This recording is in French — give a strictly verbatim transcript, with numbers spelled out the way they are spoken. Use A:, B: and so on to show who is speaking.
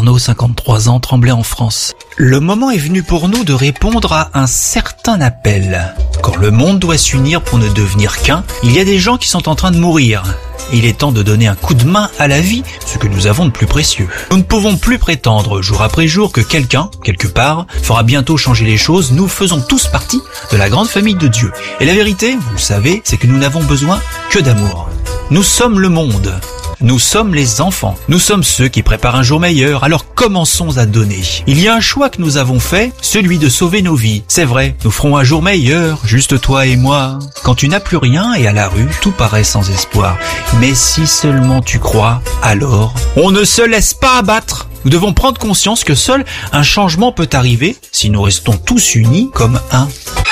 A: Arnaud, cinquante-trois ans, Tremblay en France. Le moment est venu pour nous de répondre à un certain appel. Quand le monde doit s'unir pour ne devenir qu'un, il y a des gens qui sont en train de mourir. Il est temps de donner un coup de main à la vie, ce que nous avons de plus précieux. Nous ne pouvons plus prétendre jour après jour que quelqu'un, quelque part, fera bientôt changer les choses. Nous faisons tous partie de la grande famille de Dieu. Et la vérité, vous le savez, c'est que nous n'avons besoin que d'amour. Nous sommes le monde. Nous sommes les enfants. Nous sommes ceux qui préparent un jour meilleur. Alors commençons à donner. Il y a un choix que nous avons fait, celui de sauver nos vies. C'est vrai, nous ferons un jour meilleur, juste toi et moi. Quand tu n'as plus rien et à la rue, tout paraît sans espoir. Mais si seulement tu crois, alors on ne se laisse pas abattre. Nous devons prendre conscience que seul un changement peut arriver si nous restons tous unis comme un.